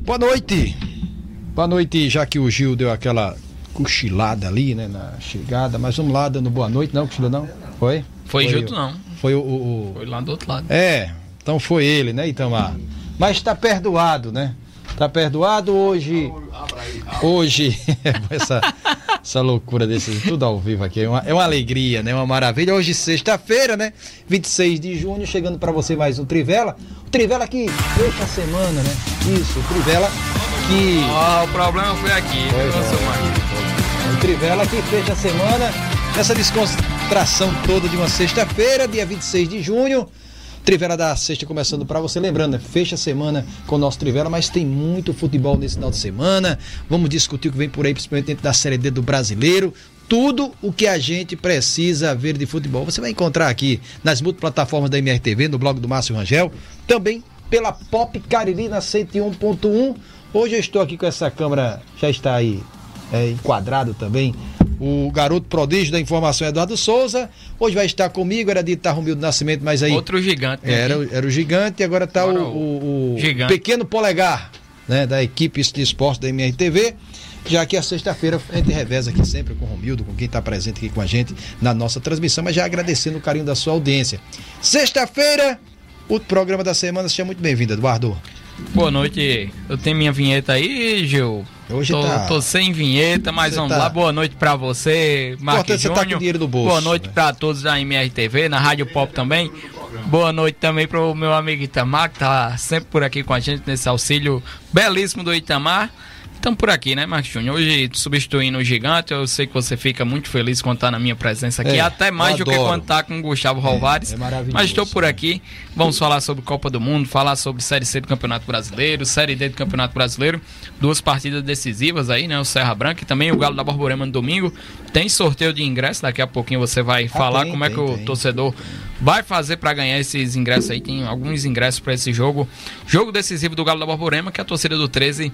Boa noite. Boa noite, já que o Gil deu aquela cochilada ali, né, na chegada, mas vamos lá, dando boa noite, não, cochila não? Foi? Foi Gilton não. Foi o... Foi lá do outro lado. Então foi ele, né, Itamar? Mas tá perdoado, né? Tá perdoado hoje. Essa loucura desses, tudo ao vivo aqui, é uma alegria, né? Uma maravilha. Hoje, sexta-feira, né? 26 de junho, chegando pra você mais um Trivela. O Trivela que fecha a semana, né? Isso, o Trivela que... o problema foi aqui. O Trivela que fecha a semana, essa descontração toda de uma sexta-feira, dia 26 de junho. Trivela da sexta começando para você, lembrando, né? Fecha a semana com o nosso Trivela, mas tem muito futebol nesse final de semana. Vamos discutir o que vem por aí, principalmente dentro da Série D do Brasileiro. Tudo o que a gente precisa ver de futebol você vai encontrar aqui nas multiplataformas da MRTV, no blog do Márcio Rangel, também pela Pop Cariri na 101.1. Hoje eu estou aqui com essa câmera, já está aí enquadrado também, o garoto prodígio da informação Eduardo Souza. Hoje vai estar comigo, era de Romildo Nascimento, mas aí... Outro gigante. Né? Era o gigante e agora está o pequeno polegar, né, da equipe de esporte da MRTV. Já que a sexta-feira a gente reveza aqui sempre com o Romildo, com quem está presente aqui com a gente na nossa transmissão, mas já agradecendo o carinho da sua audiência. Sexta-feira, o programa da semana, seja muito bem-vindo, Eduardo. Boa noite, eu tenho minha vinheta aí, Gil. Hoje tô sem vinheta, mas vamos lá. Boa noite pra você, Marquinhos Júnior. Você tá com dinheiro do bolso. Boa noite pra todos da MRTV, na Rádio Pop também. Boa noite também pro meu amigo Itamar, que tá sempre por aqui com a gente nesse auxílio belíssimo do Itamar. Estamos por aqui, né, Marcos Júnior? Hoje, substituindo o Gigante, eu sei que você fica muito feliz quando está na minha presença aqui, até mais do que quando está com o Gustavo Rovares. Mas estou por aqui. Vamos falar sobre Copa do Mundo, falar sobre Série C do Campeonato Brasileiro, Série D do Campeonato Brasileiro. 2 partidas decisivas aí, né? O Serra Branca e também o Galo da Borborema no domingo. Tem sorteio de ingressos, daqui a pouquinho você vai falar como é que o torcedor vai fazer para ganhar esses ingressos aí. Tem alguns ingressos para esse jogo. Jogo decisivo do Galo da Borborema, que a torcida do 13...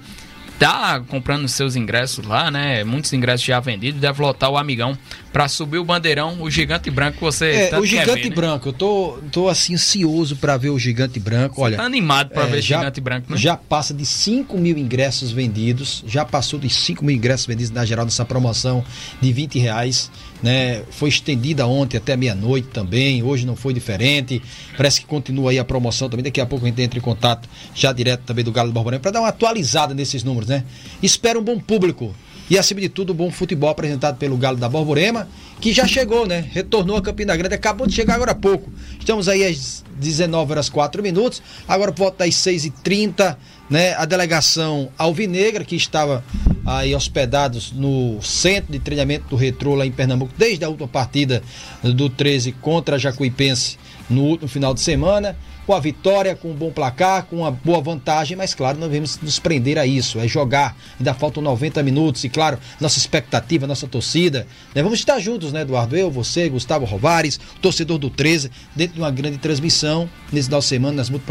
tá comprando seus ingressos lá, né? Muitos ingressos já vendidos. Deve lotar o Amigão pra subir o bandeirão, o Gigante Branco. Você o Gigante Branco, né? Eu tô assim ansioso pra ver o Gigante Branco. Olha, tá animado pra ver o Gigante Branco, né? Já passa de 5 mil ingressos vendidos. Já passou de 5 mil ingressos vendidos na geral dessa promoção de R$20, né? Foi estendida ontem até meia-noite também. Hoje não foi diferente. Parece que continua aí a promoção também. Daqui a pouco a gente entra em contato já direto também do Galo do Borborema para dar uma atualizada nesses números, né? Espero um bom público e, acima de tudo, um bom futebol apresentado pelo Galo da Borborema, que já chegou, né? Retornou a Campina Grande, acabou de chegar agora há pouco. Estamos aí às 19h04. Agora por volta das 6h30, né? A delegação alvinegra, que estava aí hospedados no centro de treinamento do Retrô lá em Pernambuco, desde a última partida do 13 contra a Jacuipense no último final de semana, com a vitória, com um bom placar, com uma boa vantagem, mas claro, não devemos nos prender a isso, é jogar, ainda faltam 90 minutos e claro, nossa expectativa, nossa torcida, né? Vamos estar juntos, né, Eduardo? Eu, você, Gustavo Rovares, torcedor do 13, dentro de uma grande transmissão, nesse final de semana, nas